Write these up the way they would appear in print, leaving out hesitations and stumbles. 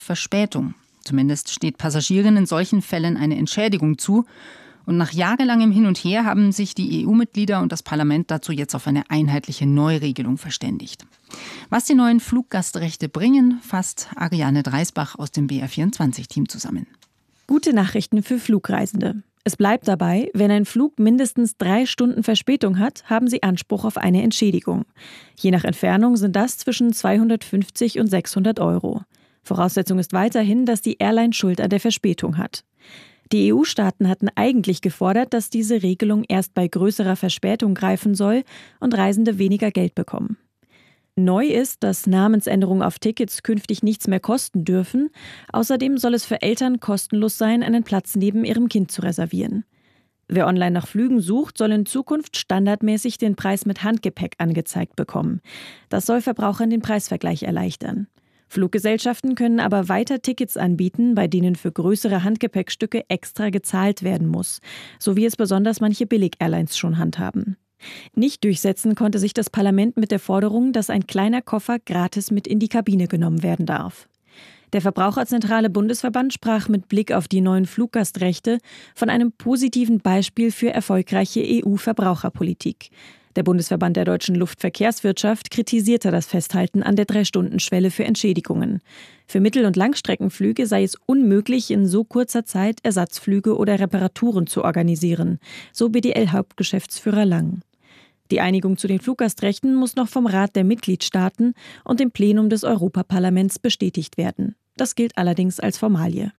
Verspätung. Zumindest steht Passagieren in solchen Fällen eine Entschädigung zu. Und nach jahrelangem Hin und Her haben sich die EU-Mitglieder und das Parlament dazu jetzt auf eine einheitliche Neuregelung verständigt. Was die neuen Fluggastrechte bringen, fasst Ariane Dreisbach aus dem BR24-Team zusammen. Gute Nachrichten für Flugreisende. Es bleibt dabei, wenn ein Flug mindestens 3 Stunden Verspätung hat, haben Sie Anspruch auf eine Entschädigung. Je nach Entfernung sind das zwischen 250 und 600 Euro. Voraussetzung ist weiterhin, dass die Airline Schuld an der Verspätung hat. Die EU-Staaten hatten eigentlich gefordert, dass diese Regelung erst bei größerer Verspätung greifen soll und Reisende weniger Geld bekommen. Neu ist, dass Namensänderungen auf Tickets künftig nichts mehr kosten dürfen. Außerdem soll es für Eltern kostenlos sein, einen Platz neben ihrem Kind zu reservieren. Wer online nach Flügen sucht, soll in Zukunft standardmäßig den Preis mit Handgepäck angezeigt bekommen. Das soll Verbrauchern den Preisvergleich erleichtern. Fluggesellschaften können aber weiter Tickets anbieten, bei denen für größere Handgepäckstücke extra gezahlt werden muss, so wie es besonders manche Billig-Airlines schon handhaben. Nicht durchsetzen konnte sich das Parlament mit der Forderung, dass ein kleiner Koffer gratis mit in die Kabine genommen werden darf. Der Verbraucherzentrale Bundesverband sprach mit Blick auf die neuen Fluggastrechte von einem positiven Beispiel für erfolgreiche EU-Verbraucherpolitik. Der Bundesverband der deutschen Luftverkehrswirtschaft kritisierte das Festhalten an der 3-Stunden-Schwelle für Entschädigungen. Für Mittel- und Langstreckenflüge sei es unmöglich, in so kurzer Zeit Ersatzflüge oder Reparaturen zu organisieren, so BDL-Hauptgeschäftsführer Lang. Die Einigung zu den Fluggastrechten muss noch vom Rat der Mitgliedstaaten und dem Plenum des Europaparlaments bestätigt werden. Das gilt allerdings als Formalie.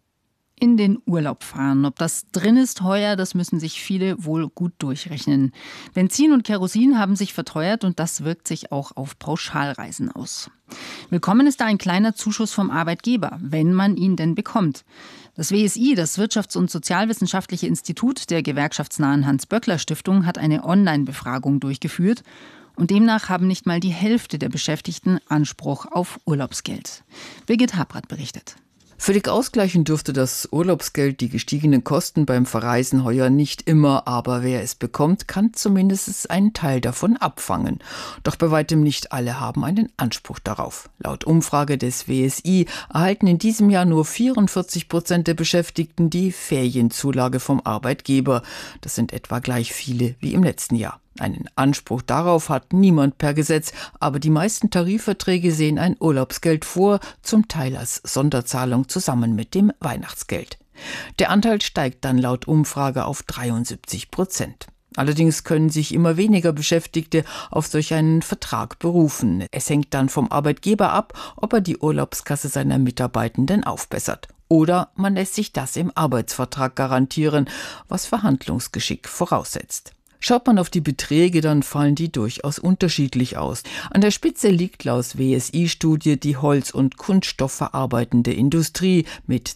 In den Urlaub fahren. Ob das drin ist heuer, das müssen sich viele wohl gut durchrechnen. Benzin und Kerosin haben sich verteuert und das wirkt sich auch auf Pauschalreisen aus. Willkommen ist da ein kleiner Zuschuss vom Arbeitgeber, wenn man ihn denn bekommt. Das WSI, das Wirtschafts- und Sozialwissenschaftliche Institut der gewerkschaftsnahen Hans-Böckler-Stiftung, hat eine Online-Befragung durchgeführt. Und demnach haben nicht mal die Hälfte der Beschäftigten Anspruch auf Urlaubsgeld. Birgit Habrath berichtet. Völlig ausgleichen dürfte das Urlaubsgeld die gestiegenen Kosten beim Verreisen heuer nicht immer, aber wer es bekommt, kann zumindest einen Teil davon abfangen. Doch bei weitem nicht alle haben einen Anspruch darauf. Laut Umfrage des WSI erhalten in diesem Jahr nur 44% der Beschäftigten die Ferienzulage vom Arbeitgeber. Das sind etwa gleich viele wie im letzten Jahr. Einen Anspruch darauf hat niemand per Gesetz, aber die meisten Tarifverträge sehen ein Urlaubsgeld vor, zum Teil als Sonderzahlung zusammen mit dem Weihnachtsgeld. Der Anteil steigt dann laut Umfrage auf 73%. Allerdings können sich immer weniger Beschäftigte auf solch einen Vertrag berufen. Es hängt dann vom Arbeitgeber ab, ob er die Urlaubskasse seiner Mitarbeitenden aufbessert. Oder man lässt sich das im Arbeitsvertrag garantieren, was Verhandlungsgeschick voraussetzt. Schaut man auf die Beträge, dann fallen die durchaus unterschiedlich aus. An der Spitze liegt laut WSI-Studie die Holz- und kunststoffverarbeitende Industrie mit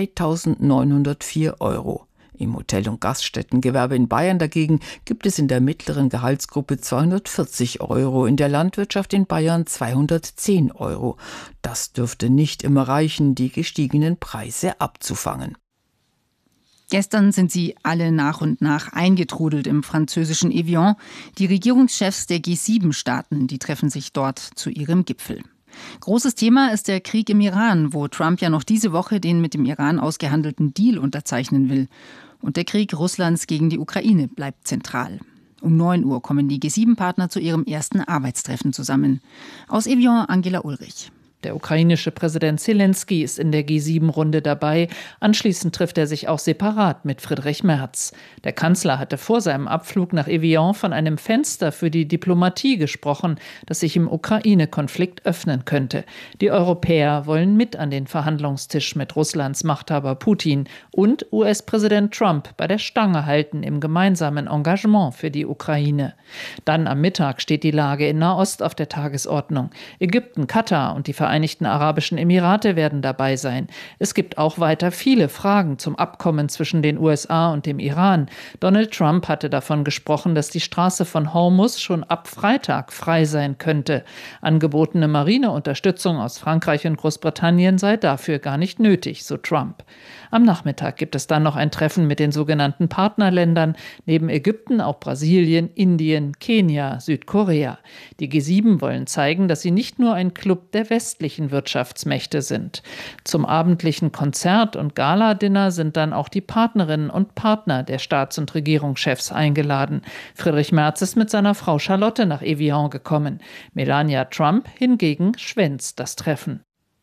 2.904 Euro. Im Hotel- und Gaststättengewerbe in Bayern dagegen gibt es in der mittleren Gehaltsgruppe 240 Euro, in der Landwirtschaft in Bayern 210 Euro. Das dürfte nicht immer reichen, die gestiegenen Preise abzufangen. Gestern sind sie alle nach und nach eingetrudelt im französischen Evian. Die Regierungschefs der G7-Staaten, die treffen sich dort zu ihrem Gipfel. Großes Thema ist der Krieg im Iran, wo Trump ja noch diese Woche den mit dem Iran ausgehandelten Deal unterzeichnen will. Und der Krieg Russlands gegen die Ukraine bleibt zentral. Um 9 Uhr kommen die G7-Partner zu ihrem ersten Arbeitstreffen zusammen. Aus Evian Angela Ulrich. Der ukrainische Präsident Zelensky ist in der G7-Runde dabei. Anschließend trifft er sich auch separat mit Friedrich Merz. Der Kanzler hatte vor seinem Abflug nach Evian von einem Fenster für die Diplomatie gesprochen, das sich im Ukraine-Konflikt öffnen könnte. Die Europäer wollen mit an den Verhandlungstisch mit Russlands Machthaber Putin und US-Präsident Trump bei der Stange halten im gemeinsamen Engagement für die Ukraine. Dann am Mittag steht die Lage in Nahost auf der Tagesordnung. Ägypten, Katar und die Vereinigten Arabischen Emirate werden dabei sein. Es gibt auch weiter viele Fragen zum Abkommen zwischen den USA und dem Iran. Donald Trump hatte davon gesprochen, dass die Straße von Hormuz schon ab Freitag frei sein könnte. Angebotene Marineunterstützung aus Frankreich und Großbritannien sei dafür gar nicht nötig, so Trump. Am Nachmittag gibt es dann noch ein Treffen mit den sogenannten Partnerländern, neben Ägypten auch Brasilien, Indien, Kenia, Südkorea. Die G7 wollen zeigen, dass sie nicht nur ein Club der Westlichen westlichen Wirtschaftsmächte sind. Zum abendlichen Konzert und Galadinner sind dann auch die Partnerinnen und Partner der Staats- und Regierungschefs eingeladen. Friedrich Merz ist mit seiner Frau Charlotte nach Evian gekommen. Melania Trump hingegen schwänzt das Treffen.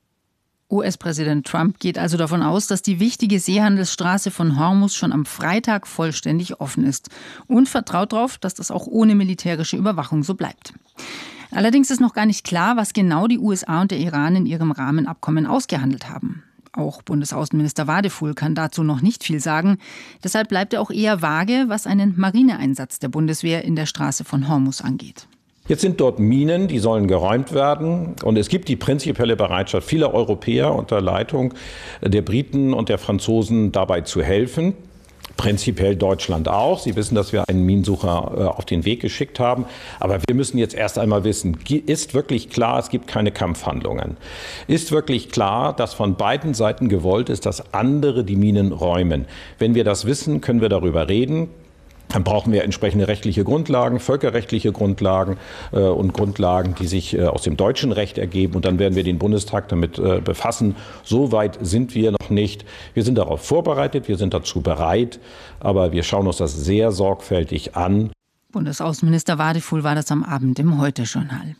US-Präsident Trump geht also davon aus, dass die wichtige Seehandelsstraße von Hormuz schon am Freitag vollständig offen ist und vertraut darauf, dass das auch ohne militärische Überwachung so bleibt. Allerdings ist noch gar nicht klar, was genau die USA und der Iran in ihrem Rahmenabkommen ausgehandelt haben. Auch Bundesaußenminister Wadefuhl kann dazu noch nicht viel sagen. Deshalb bleibt er auch eher vage, was einen Marineeinsatz der Bundeswehr in der Straße von Hormuz angeht. Jetzt sind dort Minen, die sollen geräumt werden. Und es gibt die prinzipielle Bereitschaft vieler Europäer unter Leitung der Briten und der Franzosen dabei zu helfen. Prinzipiell Deutschland auch. Sie wissen, dass wir einen Minensucher auf den Weg geschickt haben. Aber wir müssen jetzt erst einmal wissen, ist wirklich klar, es gibt keine Kampfhandlungen? Ist wirklich klar, dass von beiden Seiten gewollt ist, dass andere die Minen räumen? Wenn wir das wissen, können wir darüber reden. Dann brauchen wir entsprechende rechtliche Grundlagen, völkerrechtliche Grundlagen und Grundlagen, die sich aus dem deutschen Recht ergeben. Und dann werden wir den Bundestag damit befassen. So weit sind wir noch nicht. Wir sind darauf vorbereitet, wir sind dazu bereit, aber wir schauen uns das sehr sorgfältig an. Bundesaußenminister Wadefuhl war das am Abend im Heute-Journal.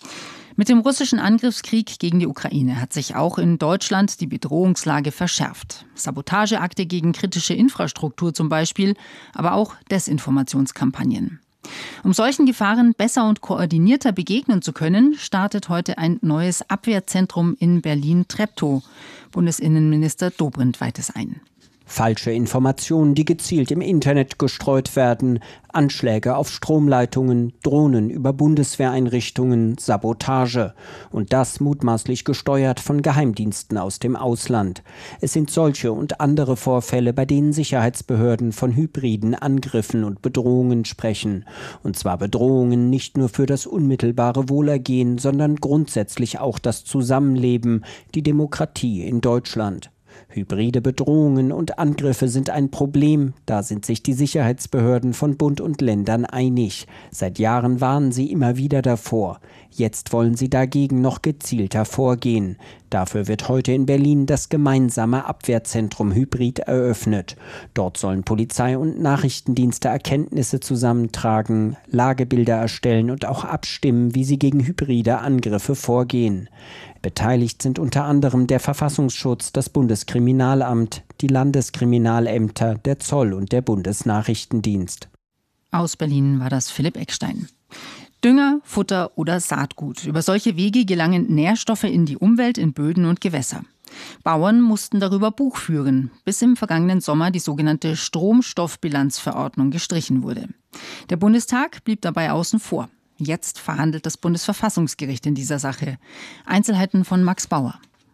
Mit dem russischen Angriffskrieg gegen die Ukraine hat sich auch in Deutschland die Bedrohungslage verschärft. Sabotageakte gegen kritische Infrastruktur zum Beispiel, aber auch Desinformationskampagnen. Um solchen Gefahren besser und koordinierter begegnen zu können, startet heute ein neues Abwehrzentrum in Berlin-Treptow. Bundesinnenminister Dobrindt weiht es ein. Falsche Informationen, die gezielt im Internet gestreut werden, Anschläge auf Stromleitungen, Drohnen über Bundeswehreinrichtungen, Sabotage. Und das mutmaßlich gesteuert von Geheimdiensten aus dem Ausland. Es sind solche und andere Vorfälle, bei denen Sicherheitsbehörden von hybriden Angriffen und Bedrohungen sprechen. Und zwar Bedrohungen nicht nur für das unmittelbare Wohlergehen, sondern grundsätzlich auch das Zusammenleben, die Demokratie in Deutschland. Hybride Bedrohungen und Angriffe sind ein Problem, da sind sich die Sicherheitsbehörden von Bund und Ländern einig. Seit Jahren warnen sie immer wieder davor. Jetzt wollen sie dagegen noch gezielter vorgehen. Dafür wird heute in Berlin das gemeinsame Abwehrzentrum Hybrid eröffnet. Dort sollen Polizei und Nachrichtendienste Erkenntnisse zusammentragen, Lagebilder erstellen und auch abstimmen, wie sie gegen hybride Angriffe vorgehen. Beteiligt sind unter anderem der Verfassungsschutz, das Bundeskriminalamt, die Landeskriminalämter, der Zoll und der Bundesnachrichtendienst. Aus Berlin war das Philipp Eckstein. Dünger, Futter oder Saatgut. Über solche Wege gelangen Nährstoffe in die Umwelt, in Böden und Gewässer. Bauern mussten darüber Buch führen, bis im vergangenen Sommer die sogenannte Stromstoffbilanzverordnung gestrichen wurde. Der Bundestag blieb dabei außen vor. Jetzt verhandelt das Bundesverfassungsgericht in dieser Sache. Einzelheiten von Max Bauer.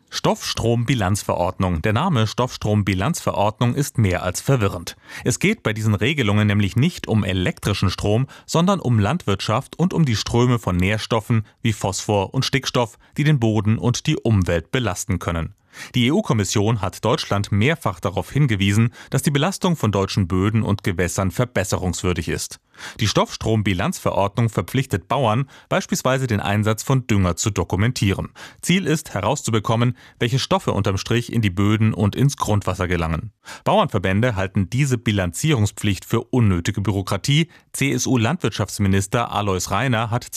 Stoffstrombilanzverordnung. Der Name Stoffstrombilanzverordnung ist mehr als verwirrend. Es geht bei diesen Regelungen nämlich nicht um elektrischen Strom, sondern um Landwirtschaft und um die Ströme von Nährstoffen wie Phosphor und Stickstoff, die den Boden und die Umwelt belasten können. Die EU-Kommission hat Deutschland mehrfach darauf hingewiesen, dass die Belastung von deutschen Böden und Gewässern verbesserungswürdig ist. Die Stoffstrombilanzverordnung verpflichtet Bauern, beispielsweise den Einsatz von Dünger zu dokumentieren. Ziel ist, herauszubekommen, welche Stoffe unterm Strich in die Böden und ins Grundwasser gelangen. Bauernverbände halten diese Bilanzierungspflicht für unnötige Bürokratie. CSU-Landwirtschaftsminister Alois Rainer hat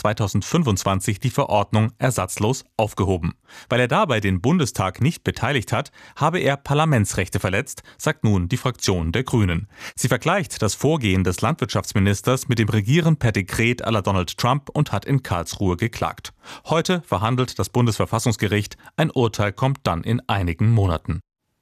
2025 die Verordnung ersatzlos aufgehoben. Weil er dabei den Bundestag nicht beteiligt hat, habe er Parlamentsrechte verletzt, sagt nun die Fraktion der Grünen. Sie vergleicht das Vorgehen des Landwirtschaftsministers mit dem Regieren per Dekret à la Donald Trump und hat in Karlsruhe geklagt. Heute verhandelt das Bundesverfassungsgericht. Ein Urteil kommt dann in einigen Monaten.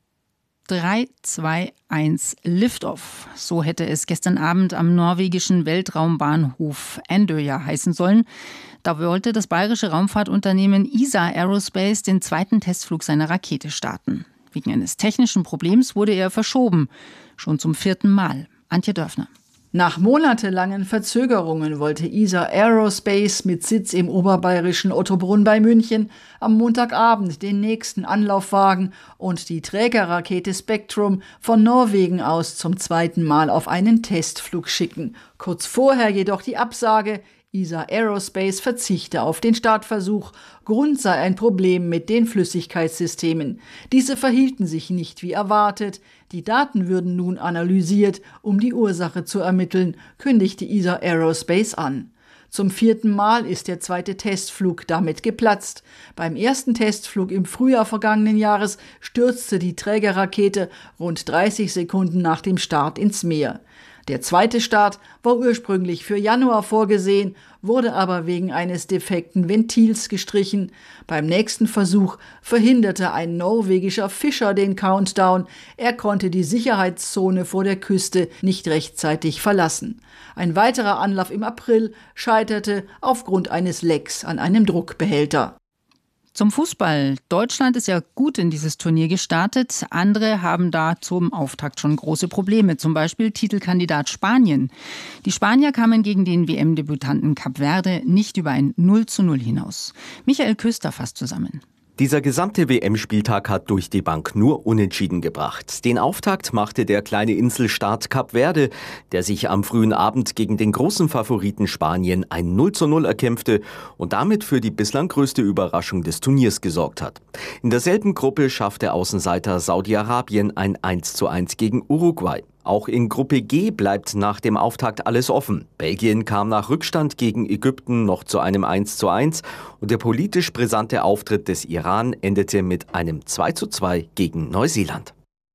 3, 2, 1, Liftoff. So hätte es gestern Abend am norwegischen Weltraumbahnhof Andøya heißen sollen. Da wollte das bayerische Raumfahrtunternehmen ISA Aerospace den zweiten Testflug seiner Rakete starten. Wegen eines technischen Problems wurde er verschoben. Schon zum 4. Mal. Antje Dörfner. Nach monatelangen Verzögerungen wollte ISA Aerospace mit Sitz im oberbayerischen Ottobrunn bei München am Montagabend den nächsten Anlauf wagen und die Trägerrakete Spectrum von Norwegen aus zum 2. Mal auf einen Testflug schicken. Kurz vorher jedoch die Absage, ESA Aerospace verzichte auf den Startversuch. Grund sei ein Problem mit den Flüssigkeitssystemen. Diese verhielten sich nicht wie erwartet. Die Daten würden nun analysiert, um die Ursache zu ermitteln, kündigte ESA Aerospace an. Zum 4. Mal ist der zweite Testflug damit geplatzt. Beim ersten Testflug im Frühjahr vergangenen Jahres stürzte die Trägerrakete rund 30 Sekunden nach dem Start ins Meer. Der zweite Start war ursprünglich für Januar vorgesehen, wurde aber wegen eines defekten Ventils gestrichen. Beim nächsten Versuch verhinderte ein norwegischer Fischer den Countdown. Er konnte die Sicherheitszone vor der Küste nicht rechtzeitig verlassen. Ein weiterer Anlauf im April scheiterte aufgrund eines Lecks an einem Druckbehälter. Zum Fußball. Deutschland ist ja gut in dieses Turnier gestartet. Andere haben da zum Auftakt schon große Probleme. Zum Beispiel Titelkandidat Spanien. Die Spanier kamen gegen den WM-Debütanten Kap Verde nicht über ein 0:0 hinaus. Michael Küster fasst zusammen. Dieser gesamte WM-Spieltag hat durch die Bank nur Unentschieden gebracht. Den Auftakt machte der kleine Inselstaat Kap Verde, der sich am frühen Abend gegen den großen Favoriten Spanien ein 0:0 erkämpfte und damit für die bislang größte Überraschung des Turniers gesorgt hat. In derselben Gruppe schaffte Außenseiter Saudi-Arabien ein 1:1 gegen Uruguay. Auch in Gruppe G bleibt nach dem Auftakt alles offen. Belgien kam nach Rückstand gegen Ägypten noch zu einem 1:1 und der politisch brisante Auftritt des Iran endete mit einem 2:2 gegen Neuseeland.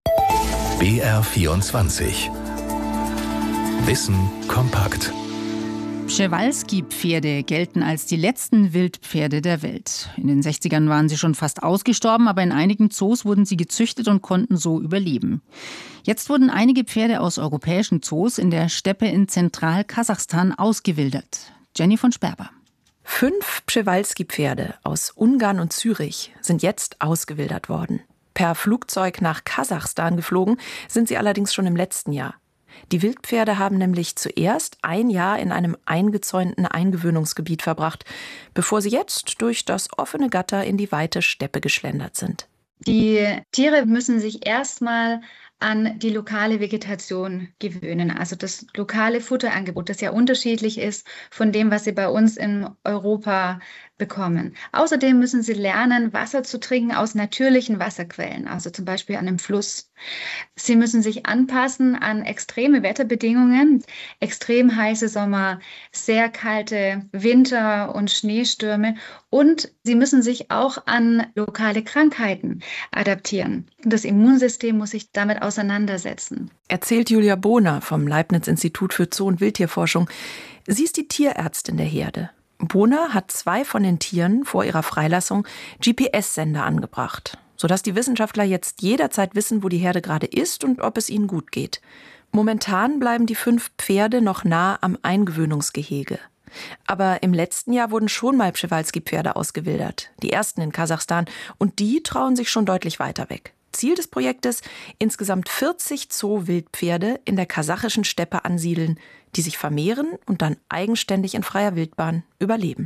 BR24 Wissen kompakt. Przewalski-Pferde gelten als die letzten Wildpferde der Welt. In den 60ern waren sie schon fast ausgestorben, aber in einigen Zoos wurden sie gezüchtet und konnten so überleben. Jetzt wurden einige Pferde aus europäischen Zoos in der Steppe in Zentral-Kasachstan ausgewildert. Jenny von Sperber. 5 Przewalski-Pferde aus Ungarn und Zürich sind jetzt ausgewildert worden. Per Flugzeug nach Kasachstan geflogen sind sie allerdings schon im letzten Jahr. Die Wildpferde haben nämlich zuerst ein Jahr in einem eingezäunten Eingewöhnungsgebiet verbracht, bevor sie jetzt durch das offene Gatter in die weite Steppe geschlendert sind. Die Tiere müssen sich erstmal an die lokale Vegetation gewöhnen, also das lokale Futterangebot, das ja unterschiedlich ist von dem, was sie bei uns in Europa bekommen. Außerdem müssen sie lernen, Wasser zu trinken aus natürlichen Wasserquellen, also zum Beispiel an einem Fluss. Sie müssen sich anpassen an extreme Wetterbedingungen, extrem heiße Sommer, sehr kalte Winter und Schneestürme, und sie müssen sich auch an lokale Krankheiten adaptieren. Das Immunsystem muss sich damit auseinandersetzen. Erzählt Julia Bohner vom Leibniz-Institut für Zoo- und Wildtierforschung. Sie ist die Tierärztin der Herde. Bohner hat 2 von den Tieren vor ihrer Freilassung GPS-Sender angebracht, sodass die Wissenschaftler jetzt jederzeit wissen, wo die Herde gerade ist und ob es ihnen gut geht. Momentan bleiben die 5 Pferde noch nah am Eingewöhnungsgehege. Aber im letzten Jahr wurden schon mal Przewalski-Pferde ausgewildert, die ersten in Kasachstan, und die trauen sich schon deutlich weiter weg. Ziel des Projektes: insgesamt 40 Zoo-Wildpferde in der kasachischen Steppe ansiedeln, die sich vermehren und dann eigenständig in freier Wildbahn überleben.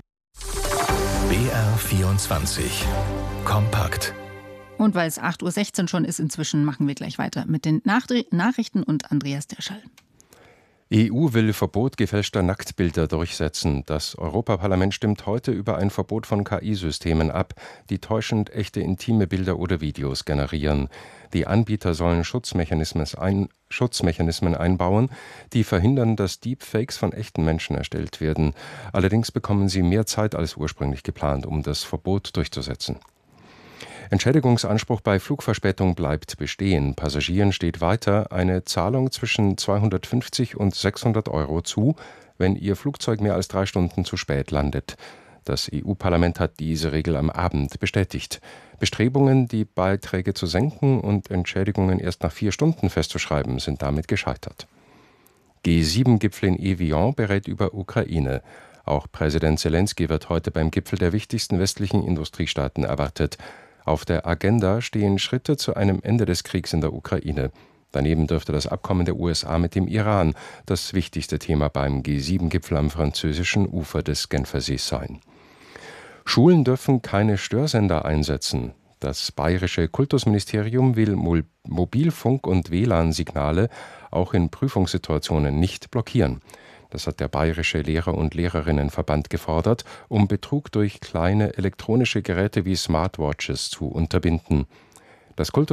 BR24 kompakt. Und weil es 8:16 Uhr schon ist inzwischen, machen wir gleich weiter mit den Nachrichten und Andreas Derschall. EU will Verbot gefälschter Nacktbilder durchsetzen. Das Europaparlament stimmt heute über ein Verbot von KI-Systemen ab, die täuschend echte intime Bilder oder Videos generieren. Die Anbieter sollen Schutzmechanismen einbauen, die verhindern, dass Deepfakes von echten Menschen erstellt werden. Allerdings bekommen sie mehr Zeit als ursprünglich geplant, um das Verbot durchzusetzen. Entschädigungsanspruch bei Flugverspätung bleibt bestehen. Passagieren steht weiter eine Zahlung zwischen 250 und 600 € zu, wenn ihr Flugzeug mehr als 3 Stunden zu spät landet. Das EU-Parlament hat diese Regel am Abend bestätigt. Bestrebungen, die Beiträge zu senken und Entschädigungen erst nach 4 Stunden festzuschreiben, sind damit gescheitert. G7-Gipfel in Evian berät über Ukraine. Auch Präsident Zelensky wird heute beim Gipfel der wichtigsten westlichen Industriestaaten erwartet. Auf der Agenda stehen Schritte zu einem Ende des Kriegs in der Ukraine. Daneben dürfte das Abkommen der USA mit dem Iran das wichtigste Thema beim G7-Gipfel am französischen Ufer des Genfersees sein. Schulen dürfen keine Störsender einsetzen. Das bayerische Kultusministerium will Mobilfunk- und WLAN-Signale auch in Prüfungssituationen nicht blockieren. Das hat der Bayerische Lehrer- und Lehrerinnenverband gefordert, um Betrug durch kleine elektronische Geräte wie Smartwatches zu unterbinden. Das